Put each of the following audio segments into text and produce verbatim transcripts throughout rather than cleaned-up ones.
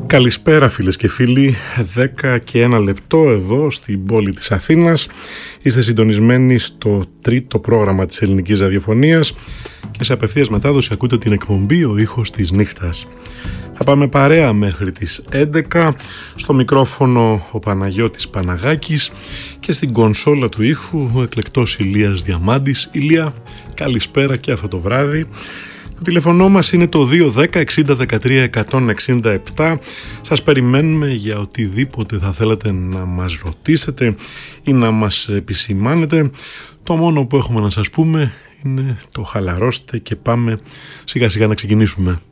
Καλησπέρα φίλες και φίλοι, δέκα και ένα λεπτό εδώ στην πόλη της Αθήνας. Είστε συντονισμένοι στο τρίτο πρόγραμμα της ελληνικής ραδιοφωνίας και σε απευθείας μετάδοση ακούτε την εκπομπή «Ο ήχος της νύχτας». Θα πάμε παρέα μέχρι τις έντεκα, στο μικρόφωνο ο Παναγιώτης Παναγάκης και στην κονσόλα του ήχου ο εκλεκτός Ηλίας Διαμάντης. Ηλία, καλησπέρα και αυτό το βράδυ. Το τηλεφωνό μας είναι το δύο ένα μηδέν εξήντα δεκατρία εκατόν εξήντα επτά. Σας περιμένουμε για οτιδήποτε θα θέλετε να μας ρωτήσετε ή να μας επισημάνετε. Το μόνο που έχουμε να σας πούμε είναι το χαλαρώστε και πάμε σιγά σιγά να ξεκινήσουμε.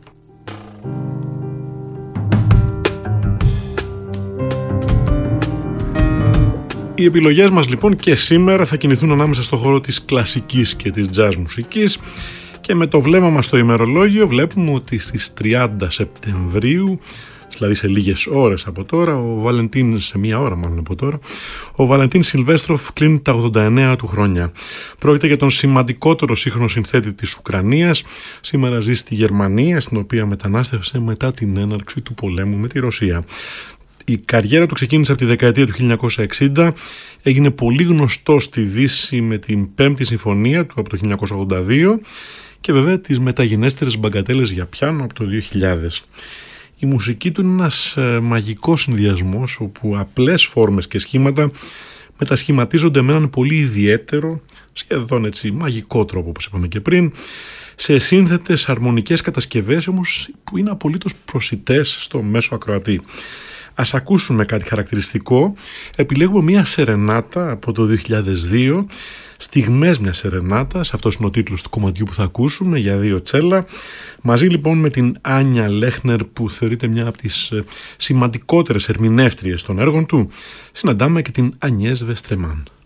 Οι επιλογές μας λοιπόν και σήμερα θα κινηθούν ανάμεσα στο χώρο της κλασικής και της jazz μουσικής. Και με το βλέμμα μας στο ημερολόγιο βλέπουμε ότι στις τριάντα Σεπτεμβρίου, δηλαδή σε λίγες ώρες από τώρα, ο Βαλεντίν, σε μία ώρα μάλλον από τώρα, ο Βαλεντίν Σιλβέστροφ κλείνει τα ογδόντα εννέα του χρόνια. Πρόκειται για τον σημαντικότερο σύγχρονο συνθέτη της Ουκρανίας. Σήμερα ζει στη Γερμανία, στην οποία μετανάστευσε μετά την έναρξη του πολέμου με τη Ρωσία. Η καριέρα του ξεκίνησε από τη δεκαετία του χίλια εννιακόσια εξήντα, έγινε πολύ γνωστό στη Δύση με την πέμπτη συμφωνία του από το χίλια εννιακόσια ογδόντα δύο και βέβαια τις μεταγενέστερες μπαγκατέλες για πιάνο από το δύο χιλιάδες. Η μουσική του είναι ένας ε, μαγικός συνδυασμός όπου απλές φόρμες και σχήματα μετασχηματίζονται με έναν πολύ ιδιαίτερο, σχεδόν έτσι μαγικό τρόπο όπως είπαμε και πριν, σε σύνθετες αρμονικές κατασκευές όμως που είναι απολύτως προσιτές στο μέσο ακροατή. Ας ακούσουμε κάτι χαρακτηριστικό. Επιλέγουμε μια σερενάτα από το δύο χιλιάδες δύο, στιγμές μια σερενάτας, αυτός είναι ο τίτλος του κομματιού που θα ακούσουμε, για δύο τσέλα, μαζί λοιπόν με την Άνια Λέχνερ που θεωρείται μια από τις σημαντικότερες ερμηνεύτριες των έργων του. Συναντάμε και την Ανιές Βεστρεμάν.